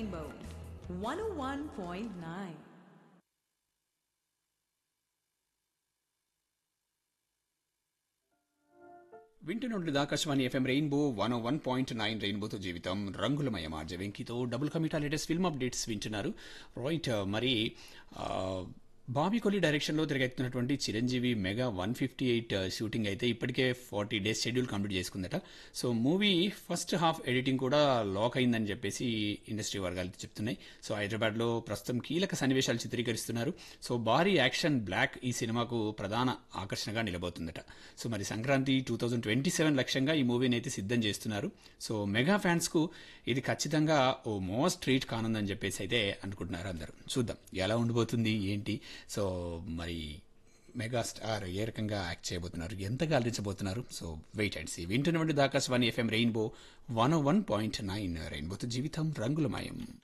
Rainbow 101.9. వింటున్నది Akashvani FM rainbow 101.9 రెయిన్బోతో జీవితం రంగులమయం RJ వెంకీతో double కమిటా latest film updates వింటున్నారు. రైట్, మరి బాబీ కొలి డైరెక్షన్లో తిరగెత్తున్నటువంటి చిరంజీవి మెగా 158 షూటింగ్ అయితే ఇప్పటికే 40 days schedule complete చేసుకుందట. So movie first half editing కూడా లాక్ అయిందని చెప్పేసి ఇండస్ట్రీ వర్గాలు చెప్తున్నాయి. సో హైదరాబాద్లో ప్రస్తుతం కీలక సన్నివేశాలు చిత్రీకరిస్తున్నారు. సో భారీ యాక్షన్ బ్లాక్ ఈ సినిమాకు ప్రధాన ఆకర్షణగా నిలబోతుందట. సో మరి సంక్రాంతి 2027 లక్ష్యంగా ఈ మూవీని అయితే సిద్ధం చేస్తున్నారు. సో మెగా ఫ్యాన్స్కు ఇది ఖచ్చితంగా ఓ మోస్ట్ ట్రీట్ కానుందని చెప్పేసి అయితే అనుకుంటున్నారు అందరూ. చూద్దాం ఎలా ఉండిపోతుంది ఏంటి. సో మరి మెగాస్టార్ ఏ రకంగా యాక్ట్ చేయబోతున్నారు, ఎంతగా అలరించబోతున్నారు. So wait and see. వింటున్నటువంటి ఆకాశవాణి ఎఫ్ఎం రెయిన్బో 101.9 రెయిన్బోతో జీవితం రంగులమయం.